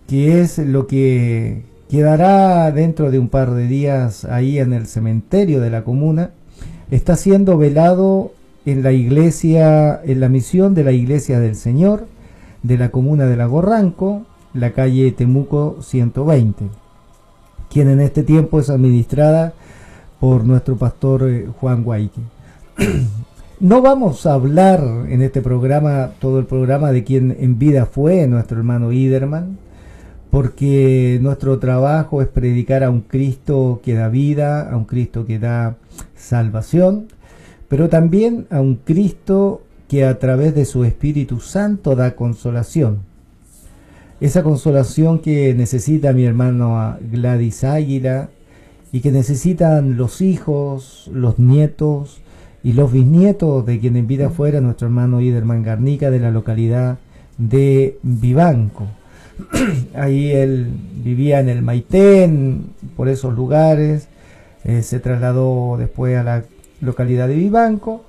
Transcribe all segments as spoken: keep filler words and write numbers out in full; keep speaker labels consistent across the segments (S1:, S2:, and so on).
S1: que es lo que quedará dentro de un par de días ahí en el cementerio de la comuna, está siendo velado en la iglesia, en la misión de la Iglesia del Señor de la comuna de Lagorranco, la calle Temuco ciento veinte, quien en este tiempo es administrada por nuestro pastor eh, Juan Guayque. No vamos a hablar en este programa, todo el programa, de quien en vida fue nuestro hermano Iderman, porque nuestro trabajo es predicar a un Cristo que da vida, a un Cristo que da salvación, pero también a un Cristo que a través de su Espíritu Santo da consolación. Esa consolación que necesita mi hermano Gladys Águila y que necesitan los hijos, los nietos y los bisnietos de quien en vida fuera nuestro hermano Iderman Garnica, de la localidad de Vivanco. Ahí él vivía en el Maitén, por esos lugares, eh, se trasladó después a la localidad de Vivanco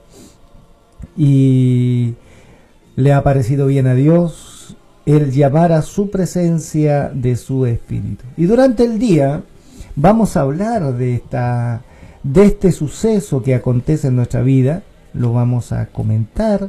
S1: y le ha parecido bien a Dios el llamar a su presencia de su Espíritu. Y durante el día vamos a hablar de, esta, de este suceso que acontece en nuestra vida, lo vamos a comentar,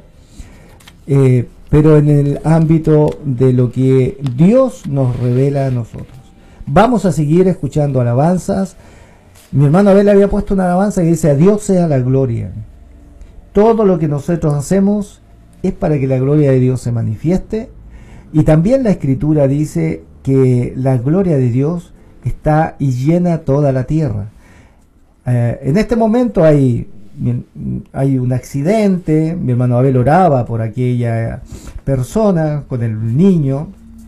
S1: eh, pero en el ámbito de lo que Dios nos revela a nosotros. Vamos a seguir escuchando alabanzas. Mi hermano Abel había puesto una alabanza que dice: a Dios sea la gloria. Todo lo que nosotros hacemos es para que la gloria de Dios se manifieste. Y también la Escritura dice que la gloria de Dios está y llena toda la tierra. Eh, en este momento hay... hay un accidente, mi hermano Abel oraba por aquella persona con el niño,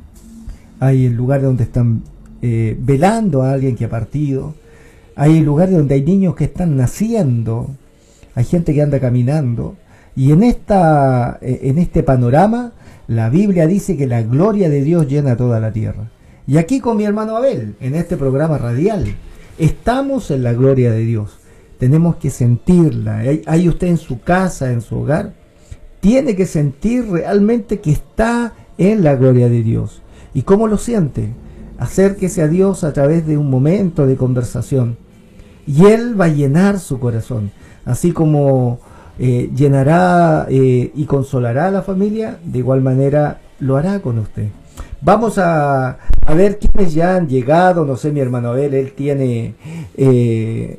S1: hay lugares donde están eh, velando a alguien que ha partido, hay lugares donde hay niños que están naciendo, hay gente que anda caminando, y en, esta, en este panorama la Biblia dice que la gloria de Dios llena toda la tierra. Y aquí con mi hermano Abel, en este programa radial, estamos en la gloria de Dios. Tenemos que sentirla. Ahí usted en su casa, en su hogar, tiene que sentir realmente que está en la gloria de Dios. ¿Y cómo lo siente? Acérquese a Dios a través de un momento de conversación y Él va a llenar su corazón. Así como eh, llenará eh, y consolará a la familia, de igual manera lo hará con usted. Vamos a, a ver quiénes ya han llegado. No sé, mi hermano Abel, él tiene... Eh,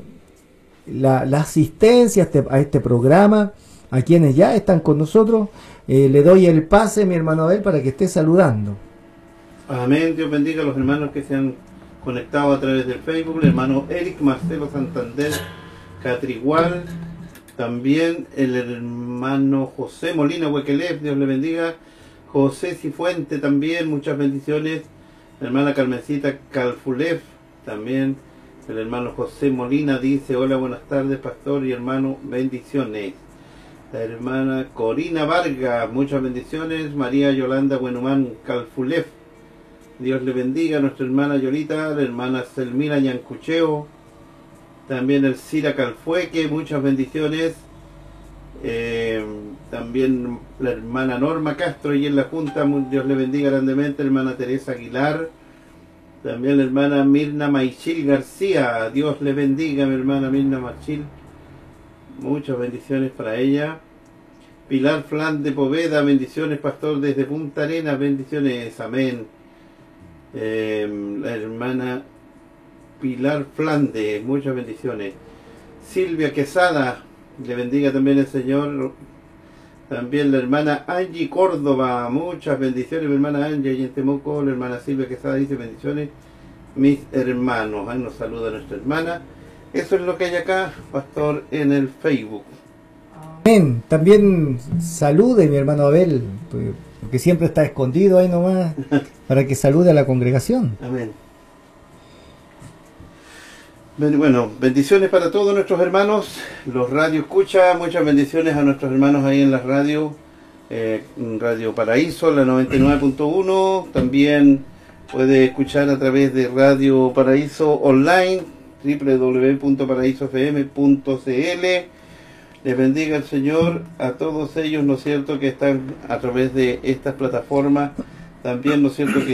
S1: La, la asistencia a este, a este programa, a quienes ya están con nosotros. Eh, le doy el pase, mi hermano Abel, para que esté saludando.
S2: Amén. Dios bendiga a los hermanos que se han conectado a través del Facebook. El hermano Eric Marcelo Santander Catrigual, también el hermano José Molina Huequelef, Dios le bendiga. José Cifuente también, muchas bendiciones. La hermana Carmencita Calfulef también. El hermano José Molina dice: hola, buenas tardes, pastor y hermano, bendiciones. La hermana Corina Vargas, muchas bendiciones. María Yolanda Buenumán Calfulef, Dios le bendiga. Nuestra hermana Yolita, la hermana Selmira Yancucheo, también el Cira Calfueque, muchas bendiciones. Eh, también la hermana Norma Castro y en la Junta, Dios le bendiga grandemente. Hermana Teresa Aguilar, también la hermana Mirna Maichil García, Dios le bendiga, mi hermana Mirna Maichil, muchas bendiciones para ella. Pilar Flan de Poveda, bendiciones, pastor, desde Punta Arenas, bendiciones, amén. Eh, la hermana Pilar Flande, muchas bendiciones. Silvia Quesada, le bendiga también el Señor. También la hermana Angie Córdoba, muchas bendiciones, mi hermana Angie, y en Temuco. La hermana Silvia Quesada dice: bendiciones, mis hermanos. Ahí nos saluda nuestra hermana. Eso es lo que hay acá, pastor, en el Facebook.
S1: Amén. También salude, mi hermano Abel, porque siempre está escondido ahí nomás, para que salude a la congregación.
S2: Amén. Bueno, bendiciones para todos nuestros hermanos, los radio escucha, muchas bendiciones a nuestros hermanos ahí en la radio, eh, Radio Paraíso, la noventa y nueve punto uno, también puede escuchar a través de Radio Paraíso Online, doble u doble u doble u punto paraíso f m punto c l. Les bendiga el Señor a todos ellos, ¿no es cierto?, que están a través de estas plataformas, también, ¿no es cierto?, que